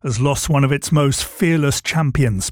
has lost one of its most fearless champions.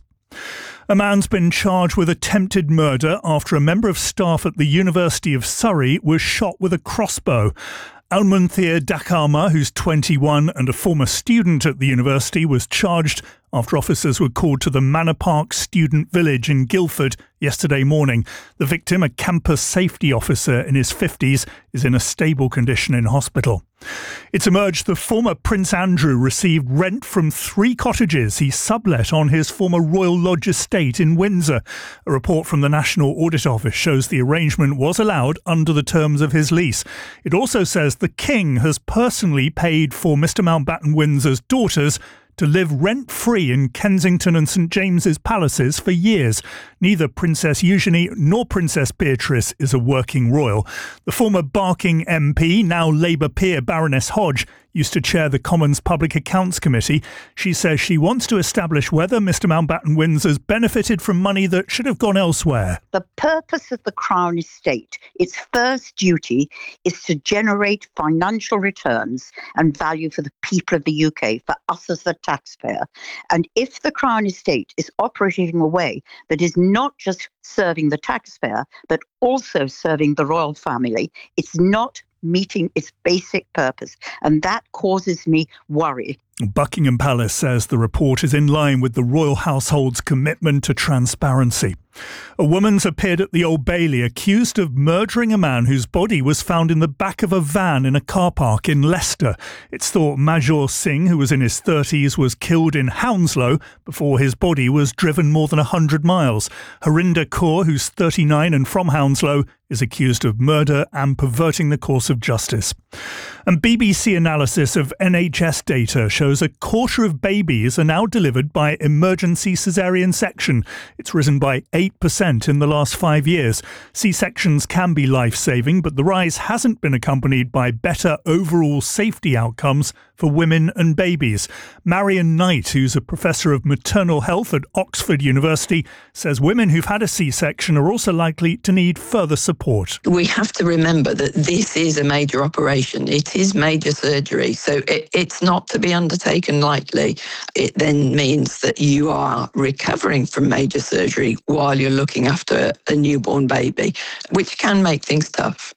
A man's been charged with attempted murder after a member of staff at the University of Surrey was shot with a crossbow. Almunthir Dakarma, who's 21 and a former student at the university, was charged after officers were called to the Manor Park Student Village in Guildford yesterday morning. The victim, a campus safety officer in his 50s, is in a stable condition in hospital. It's emerged the former Prince Andrew received rent from 3 cottages he sublet on his former Royal Lodge estate in Windsor. A report from the National Audit Office shows the arrangement was allowed under the terms of his lease. It also says the King has personally paid for Mr Mountbatten Windsor's daughters to live rent-free in Kensington and St James's palaces for years. Neither Princess Eugenie nor Princess Beatrice is a working royal. The former Barking MP, now Labour peer Baroness Hodge, used to chair the Commons Public Accounts Committee. She says she wants to establish whether Mr Mountbatten Windsor's benefited from money that should have gone elsewhere. The purpose of the Crown Estate, its first duty, is to generate financial returns and value for the people of the UK, for us as the taxpayer. And if the Crown Estate is operating in a way that is not just serving the taxpayer, but also serving the royal family, it's not meeting its basic purpose, and that causes me worry. Buckingham Palace says the report is in line with the royal household's commitment to transparency. A woman's appeared at the Old Bailey accused of murdering a man whose body was found in the back of a van in a car park in Leicester. It's thought Major Singh, who was in his 30s, was killed in Hounslow before his body was driven more than 100 miles. Harinder Kaur, who's 39 and from Hounslow, is accused of murder and perverting the course of justice. And BBC analysis of NHS data shows a quarter of babies are now delivered by emergency caesarean section. It's risen by 8% in the last 5 years. C-sections can be life-saving, but the rise hasn't been accompanied by better overall safety outcomes for women and babies. Marion Knight, who's a professor of maternal health at Oxford University, says women who've had a C-section are also likely to need further support. We have to remember that this is a major operation. It is major surgery, so it's not to be undertaken lightly. It then means that you are recovering from major surgery while you're looking after a newborn baby, which can make things tough.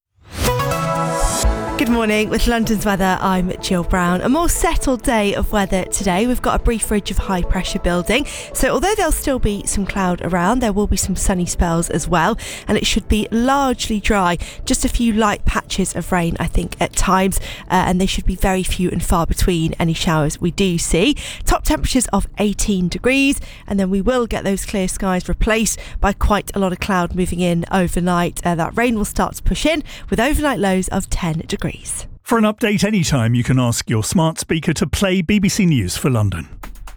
Good morning. With London's weather, I'm Jill Brown. A more settled day of weather today. We've got a brief ridge of high pressure building. So although there'll still be some cloud around, there will be some sunny spells as well. And it should be largely dry. Just a few light patches of rain, I think, at times. And they should be very few and far between any showers we do see. Top temperatures of 18 degrees. And then we will get those clear skies replaced by quite a lot of cloud moving in overnight. That rain will start to push in with overnight lows of 10 degrees. For an update anytime, you can ask your smart speaker to play BBC News for London.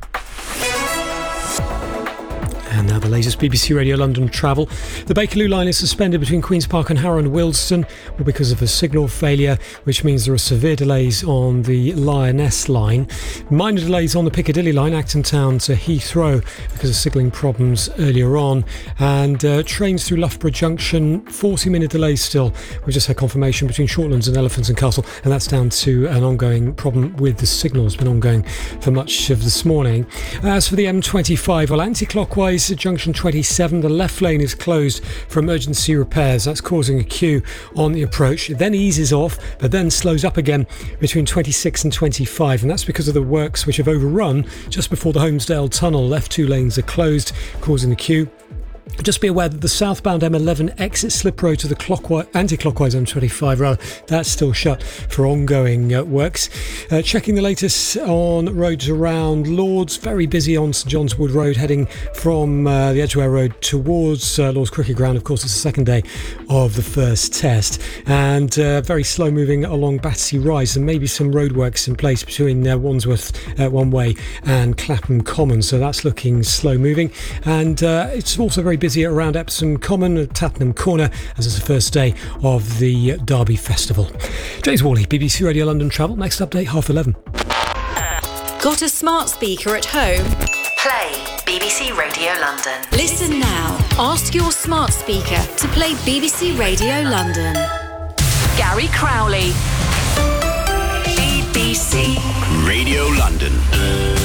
And now the latest BBC Radio London travel. The Bakerloo line is suspended between Queen's Park and Harrow and Willesden because of a signal failure, which means there are severe delays on the Lioness line. Minor delays on the Piccadilly line, Acton Town to Heathrow, because of signalling problems earlier on. And trains through Loughborough Junction, 40-minute delays still. We've just had confirmation between Shortlands and Elephants and Castle, and that's down to an ongoing problem with the signal. It's been ongoing for much of this morning. As for the M25, well, anti-clockwise at junction 27, the left lane is closed for emergency repairs. That's causing a queue on the approach. It then eases off, but then slows up again between 26 and 25, and that's because of the works which have overrun just before the Holmesdale Tunnel. Left 2 lanes are closed, causing the queue. Just be aware that the southbound M11 exit slip road to the anti-clockwise M25, that's still shut for ongoing works. Checking the latest on roads around Lords, very busy on St John's Wood Road, heading from the Edgware Road towards Lords Cricket Ground. Of course, it's the second day of the first test, and very slow moving along Battersea Rise. There may be some roadworks in place between Wandsworth One Way and Clapham Common, so that's looking slow moving. And it's also very busy around Epsom Common at Tattenham Corner, as it's the first day of the Derby Festival. James Worley, BBC Radio London Travel. Next update, 11:30. Got a smart speaker at home? Play BBC Radio London. Listen now. Ask your smart speaker to play BBC Radio London. Gary Crowley. BBC Radio London.